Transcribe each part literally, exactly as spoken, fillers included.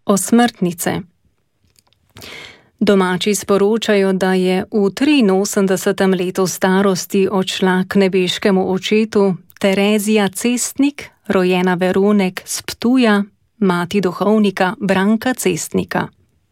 Osmrtnice. Domači sporočajo, da je v triinosemdesetem letu starosti odšla k nebeškemu očetu Terezija Cestnik, rojena Veronek s Ptuja, mati duhovnika Branka Cestnika.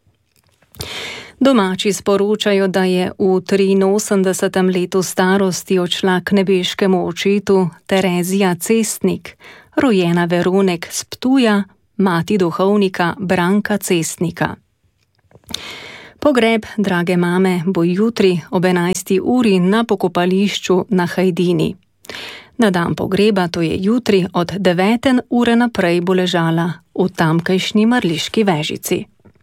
Domači sporočajo, da je v triinosemdesetem letu starosti odšla k nebeškemu očetu Terezija Cestnik, rojena Veronek s Ptuja, mati duhovnika Branka Cestnika. Pogreb drage mame bo jutri ob enajsti uri na pokopališču na Hajdini. Na dan pogreba, to je jutri, od devete ure naprej bo ležala v tamkajšnji Mrliški Vežici.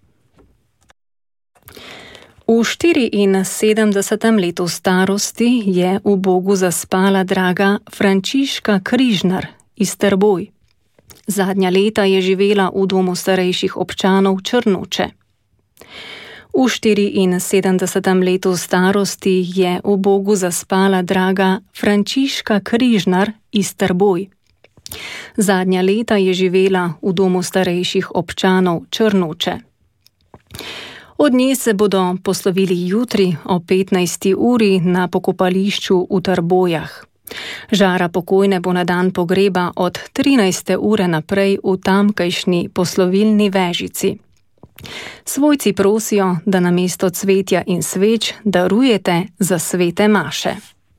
V štiriinsedemdesetem letu starosti je v Bogu zaspala draga Frančiška Križnar iz Trboj. Zadnja leta je živela v domu starejših občanov Črnuče. V štiriinsedemdesetem letu starosti je v Bogu zaspala draga Frančiška Križnar iz Trboj. Zadnja leta je živela v domu starejših občanov Črnuče. Od nje se bodo poslovili jutri o petnajsti uri na pokopališču v Trbojah. Žara pokojne bo na dan pogreba od trinajste ure naprej v tamkajšnji poslovilni Vežici. Svojci prosijo, da namesto cvetja in sveč darujete za svete maše.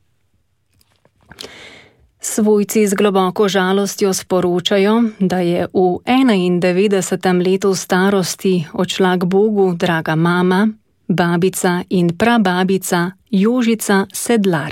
Svojci z globoko žalostjo sporočajo, da je v enaindevetdesetem letu starosti odšla k Bogu draga mama, babica in prababica Jožica Sedlar.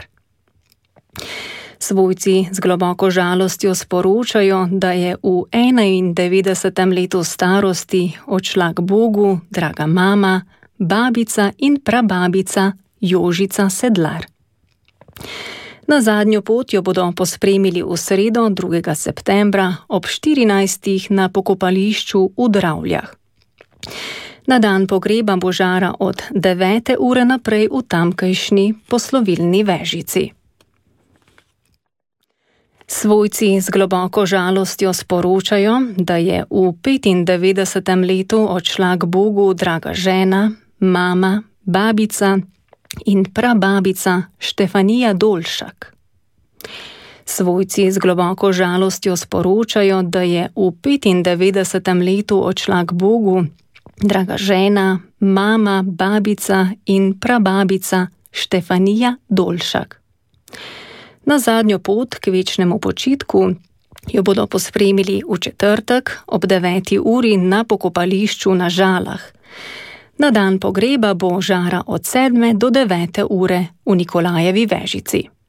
Svojci z globoko žalostjo sporočajo, da je v enaindevetdesetem letu starosti odšla k Bogu draga mama, babica in prababica Jožica Sedlar. Na zadnjo pot jo bodo pospremili v sredo drugega septembra ob štirinajstih na pokopališču v Dravljah. Na dan pogreba bo žara od devete ure naprej v tamkajšnji poslovilni Vežici. Svojci z globoko žalostjo sporočajo, da je v petindevetdesetem letu odšla k Bogu draga žena, mama, babica in prababica Štefanija Dolšak. Svojci z globoko žalostjo sporočajo, da je v petindevetdesetem letu odšla k Bogu draga žena, mama, babica in prababica Štefanija Dolšak. Na zadnjo pot k večnemu počitku jo bodo pospremili v četrtek ob deveti uri na pokopališču na Žalah. Na dan pogreba bo žara od sedme do devete ure v Nikolajevi Vežici.